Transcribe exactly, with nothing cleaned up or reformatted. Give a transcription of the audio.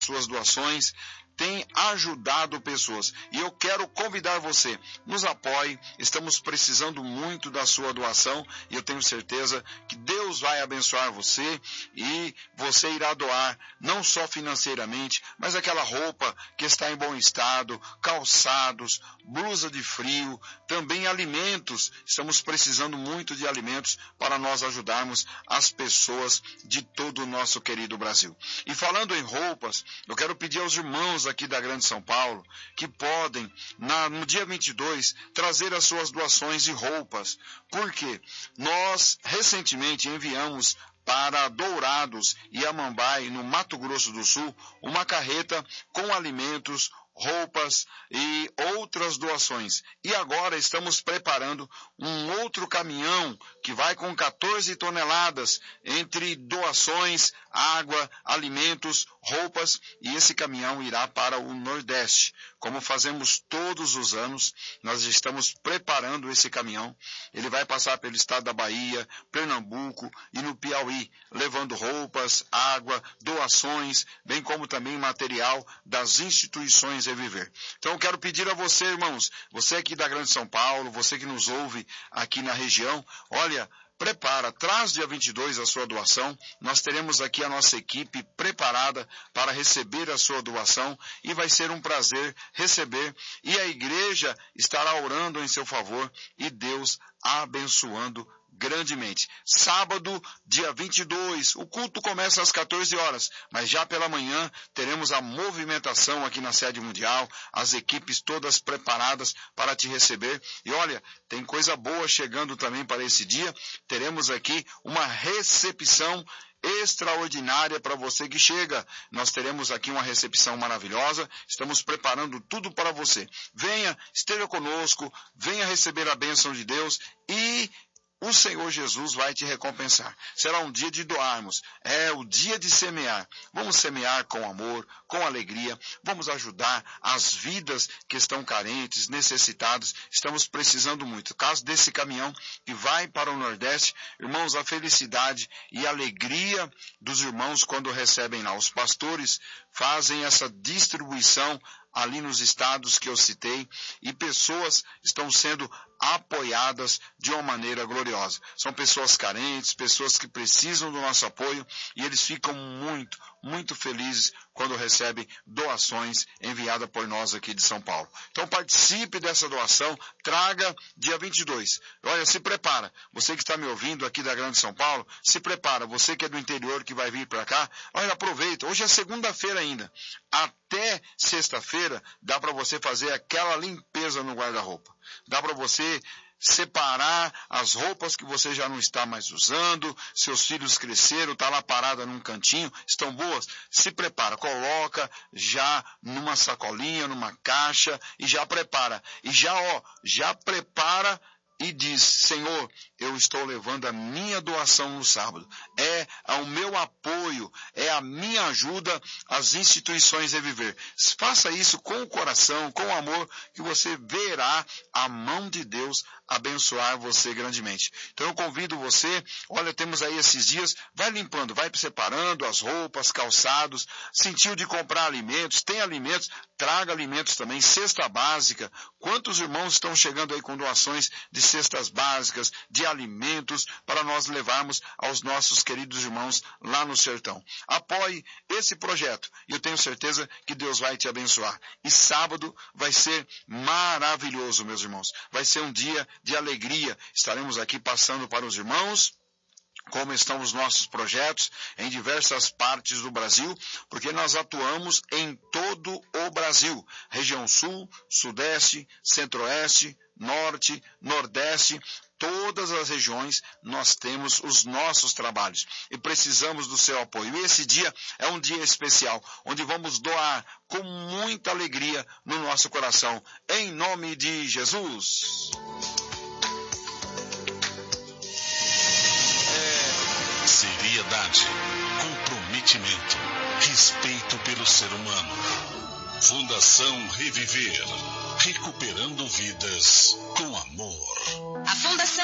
suas doações tem ajudado pessoas. E eu quero convidar você, nos apoie, estamos precisando muito da sua doação e eu tenho certeza que Deus vai abençoar você e você irá doar, não só financeiramente, mas aquela roupa que está em bom estado, calçados, blusa de frio, também alimentos. Estamos precisando muito de alimentos para nós ajudarmos as pessoas de todo o nosso querido Brasil. E falando em roupas, eu quero pedir aos irmãos aqui da Grande São Paulo, que podem, na, no dia vinte e dois, trazer as suas doações de roupas. Por quê? Nós, recentemente, enviamos para Dourados e Amambai, no Mato Grosso do Sul, uma carreta com alimentos, roupas e outras doações. E agora estamos preparando um outro caminhão que vai com quatorze toneladas entre doações, água, alimentos, roupas, e esse caminhão irá para o Nordeste. Como fazemos todos os anos, nós estamos preparando esse caminhão. Ele vai passar pelo estado da Bahia, Pernambuco e no Piauí, levando roupas, água, doações, bem como também material das instituições Reviver. Então eu quero pedir a você, irmãos, você aqui da Grande São Paulo, você que nos ouve aqui na região, olha, prepara, traz dia vinte e dois a sua doação. Nós teremos aqui a nossa equipe preparada para receber a sua doação e vai ser um prazer receber. E a igreja estará orando em seu favor e Deus abençoando grandemente. Sábado, dia vinte e dois, o culto começa às quatorze horas, mas já pela manhã teremos a movimentação aqui na sede mundial, as equipes todas preparadas para te receber. E olha, tem coisa boa chegando também para esse dia. Teremos aqui uma recepção extraordinária para você que chega. Nós teremos aqui uma recepção maravilhosa, estamos preparando tudo para você. Venha, esteja conosco, venha receber a bênção de Deus e o Senhor Jesus vai te recompensar. Será um dia de doarmos. É o dia de semear. Vamos semear com amor, com alegria. Vamos ajudar as vidas que estão carentes, necessitadas. Estamos precisando muito. Caso desse caminhão que vai para o Nordeste, irmãos, a felicidade e a alegria dos irmãos quando recebem lá. Os pastores fazem essa distribuição ali nos estados que eu citei, e pessoas estão sendo apoiadas de uma maneira gloriosa. São pessoas carentes, pessoas que precisam do nosso apoio, e eles ficam muito, muito felizes quando recebem doações enviadas por nós aqui de São Paulo. Então participe dessa doação, traga dia vinte e dois. Olha, se prepara. Você que está me ouvindo aqui da Grande São Paulo, se prepara. Você que é do interior que vai vir para cá, olha, aproveita. Hoje é segunda-feira ainda. Até sexta-feira dá para você fazer aquela limpeza no guarda-roupa. Dá para você separar as roupas que você já não está mais usando, seus filhos cresceram, está lá parada num cantinho, estão boas? Se prepara, coloca já numa sacolinha, numa caixa e já prepara. E já, ó, já prepara e diz: Senhor, eu estou levando a minha doação no sábado. É o meu apoio, é a minha ajuda às instituições Reviver. Faça isso com o coração, com o amor, que você verá a mão de Deus abençoar você grandemente. Então eu convido você, olha, temos aí esses dias, vai limpando, vai separando as roupas, calçados, sentiu de comprar alimentos, tem alimentos, traga alimentos também, cesta básica. Quantos irmãos estão chegando aí com doações de cestas básicas, de alimentos, para nós levarmos aos nossos queridos irmãos lá no sertão. Apoie esse projeto e eu tenho certeza que Deus vai te abençoar. E sábado vai ser maravilhoso, meus irmãos. Vai ser um dia de alegria. Estaremos aqui passando para os irmãos como estão os nossos projetos em diversas partes do Brasil, porque nós atuamos em todo o Brasil, região sul, sudeste, centro-oeste, norte, nordeste, todas as regiões nós temos os nossos trabalhos e precisamos do seu apoio. E esse dia é um dia especial, onde vamos doar com muita alegria no nosso coração, em nome de Jesus. Seriedade, comprometimento, respeito pelo ser humano. Fundação Reviver, recuperando vidas com amor. A Fundação